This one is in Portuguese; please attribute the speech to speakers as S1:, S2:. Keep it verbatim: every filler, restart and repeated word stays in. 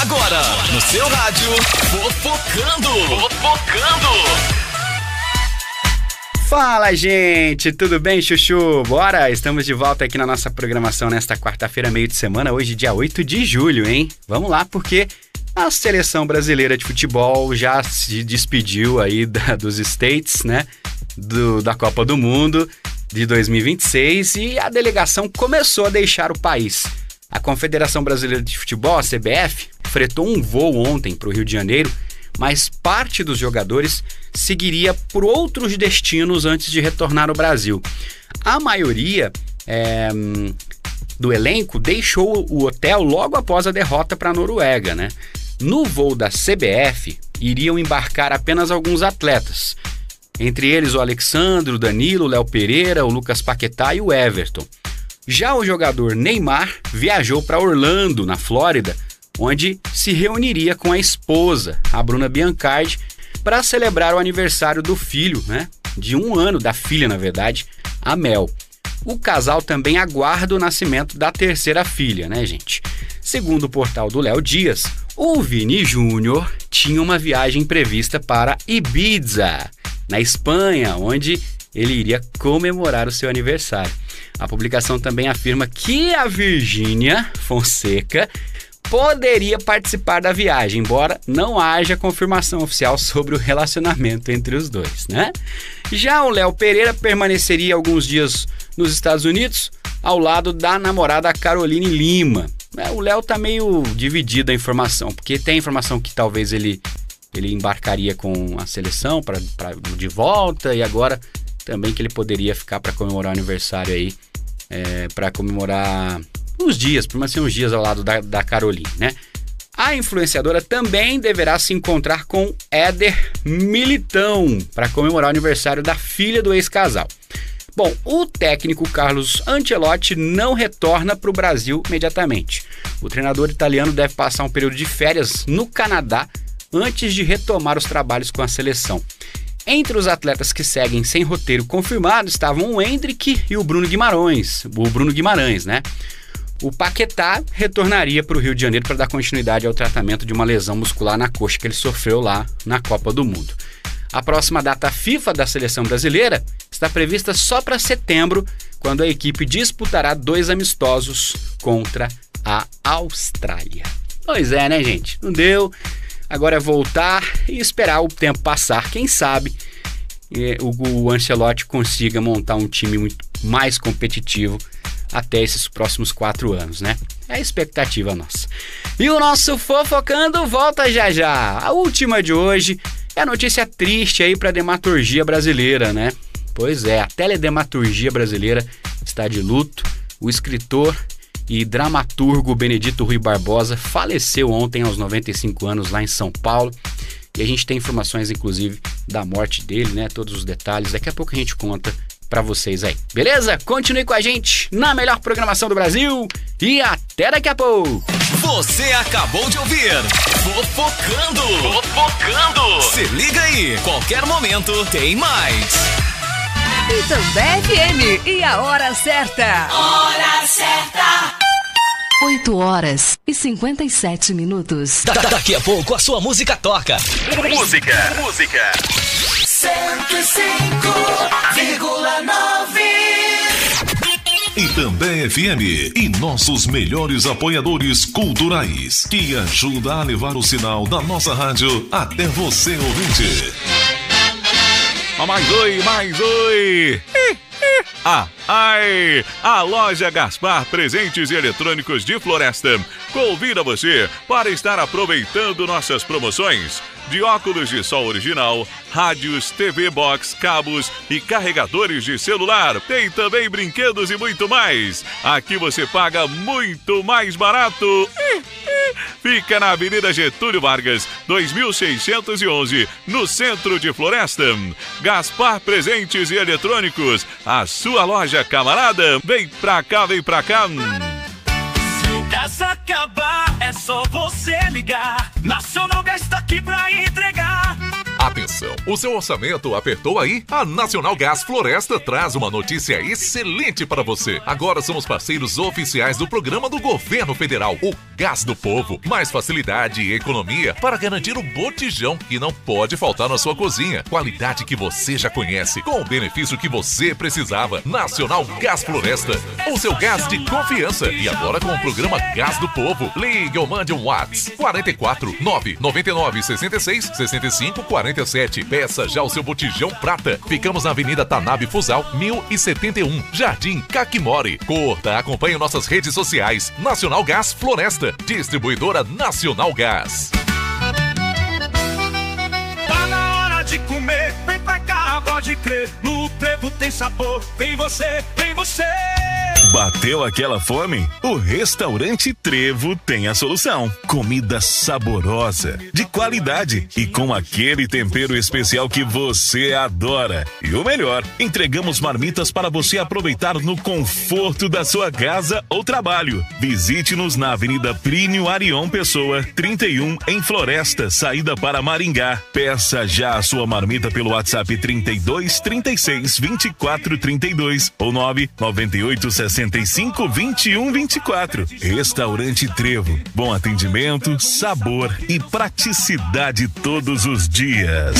S1: Agora, no seu rádio, Fofocando. Fofocando.
S2: Fala, gente, tudo bem, chuchu? Bora? Estamos de volta aqui na nossa programação nesta quarta-feira, meio de semana, hoje dia oito de julho, hein? Vamos lá, porque a seleção brasileira de futebol já se despediu aí da, dos States, né? Do, da Copa do Mundo de dois mil e vinte e seis e a delegação começou a deixar o país. A Confederação Brasileira de Futebol, a C B F, fretou um voo ontem para o Rio de Janeiro, mas parte dos jogadores seguiria por outros destinos antes de retornar ao Brasil. A maioria é, do elenco deixou o hotel logo após a derrota para a Noruega, né? No voo da C B F, iriam embarcar apenas alguns atletas, entre eles o Alexandre, o Danilo, o Léo Pereira, o Lucas Paquetá e o Everton. Já o jogador Neymar viajou para Orlando, na Flórida, onde se reuniria com a esposa, a Bruna Biancardi, para celebrar o aniversário do filho, né? De um ano, da filha, na verdade, a Mel. O casal também aguarda o nascimento da terceira filha, né, gente? Segundo o portal do Léo Dias, o Vini Júnior tinha uma viagem prevista para Ibiza, na Espanha, onde ele iria comemorar o seu aniversário. A publicação também afirma que a Virgínia Fonseca poderia participar da viagem, embora não haja confirmação oficial sobre o relacionamento entre os dois, né? Já o Léo Pereira permaneceria alguns dias nos Estados Unidos ao lado da namorada Caroline Lima. O Léo tá meio dividido a informação, porque tem informação que talvez ele, ele embarcaria com a seleção pra, pra, de volta, e agora também que ele poderia ficar para comemorar o aniversário aí, é, para comemorar uns dias, por mais uns dias ao lado da, da Caroline, né? A influenciadora também deverá se encontrar com Éder Militão para comemorar o aniversário da filha do ex-casal. Bom, o técnico Carlos Ancelotti não retorna para o Brasil imediatamente. O treinador italiano deve passar um período de férias no Canadá antes de retomar os trabalhos com a seleção. Entre os atletas que seguem sem roteiro confirmado estavam o Endrick e o Bruno Guimarães, o Bruno Guimarães, né? O Paquetá retornaria para o Rio de Janeiro para dar continuidade ao tratamento de uma lesão muscular na coxa que ele sofreu lá na Copa do Mundo. A próxima data FIFA da seleção brasileira está prevista só para setembro, quando a equipe disputará dois amistosos contra a Austrália. Pois é, né, gente? Não deu. Agora é voltar e esperar o tempo passar. Quem sabe o Ancelotti consiga montar um time muito mais competitivo até esses próximos quatro anos, né? É a expectativa nossa. E o nosso Fofocando volta já já. A última de hoje é a notícia triste aí para a dramaturgia brasileira, né? Pois é, a teledramaturgia brasileira está de luto. O escritor e dramaturgo Benedito Rui Barbosa faleceu ontem aos noventa e cinco anos lá em São Paulo. E a gente tem informações, inclusive, da morte dele, né? Todos os detalhes. Daqui a pouco a gente conta pra vocês aí, beleza? Continue com a gente na melhor programação do Brasil e até daqui a pouco!
S1: Você acabou de ouvir Fofocando! Fofocando! Se liga aí, qualquer momento tem mais!
S3: Itambé F M e a hora certa!
S4: Hora certa!
S3: oito horas e cinquenta e sete minutos.
S1: Da- daqui a pouco a sua música toca. Música, música.
S4: cento e cinco vírgula nove
S5: Itambé F M e nossos melhores apoiadores culturais, que ajuda a levar o sinal da nossa rádio até você, ouvinte.
S6: Ah, mais oi, mais oi! Ah, ai! A loja Gaspar Presentes e Eletrônicos de Floresta convida você para estar aproveitando nossas promoções de óculos de sol original, rádios, T V Box, cabos e carregadores de celular. Tem também brinquedos e muito mais. Aqui você paga muito mais barato. Fica na Avenida Getúlio Vargas, dois mil seiscentos e onze, no centro de Floresta. Gaspar Presentes e Eletrônicos, a sua loja, camarada. Vem pra cá, vem pra cá.
S7: Se o gás acabar, é só você ligar. Nacional Gás tá aqui pra entregar.
S8: Atenção!
S6: O seu orçamento apertou aí? A Nacional Gás Floresta traz uma notícia excelente para você. Agora somos parceiros oficiais do programa do Governo Federal, o Gás do Povo. Mais facilidade e economia para garantir o botijão que não pode faltar na sua cozinha. Qualidade que você já conhece, com o benefício que você precisava. Nacional Gás Floresta, o seu gás de confiança. E agora com o programa Gás do Povo. Ligue ou mande um WhatsApp quarenta e quatro, nove nove nove, sessenta e seis, sessenta e cinco, quarenta e sete. Peça já o seu botijão prata. Ficamos na Avenida Tanabe Fusal, mil e setenta e um, Jardim Caquimori. Curta, acompanhe nossas redes sociais. Nacional Gás Floresta, distribuidora Nacional Gás.
S7: Tá na hora de comer, vem pra cá, pode crer. No Trevo tem sabor, vem você, vem você.
S8: Bateu aquela fome? O Restaurante Trevo tem a solução. Comida saborosa, de qualidade e com aquele tempero especial que você adora. E o melhor, entregamos marmitas para você aproveitar no conforto da sua casa ou trabalho. Visite-nos na Avenida Plínio Arion Pessoa, trinta e um, em Floresta, saída para Maringá. Peça já a sua marmita pelo WhatsApp trinta e dois, trinta e seis, vinte e quatro, trinta e dois ou nove nove oito, sessenta e cinco, vinte e um, vinte e quatro. Restaurante Trevo. Bom atendimento, sabor e praticidade todos os dias.